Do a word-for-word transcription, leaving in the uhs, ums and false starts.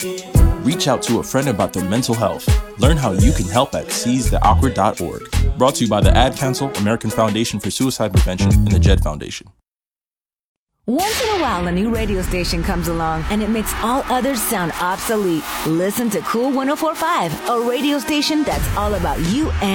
Reach out to a friend about their mental health. Learn how you can help at seize the awkward dot org. Brought to you by the Ad Council, American Foundation for Suicide Prevention, and the Jed Foundation. Once in a while, a new radio station comes along and it makes all others sound obsolete. Listen to Cool one oh four point five, a radio station that's all about you and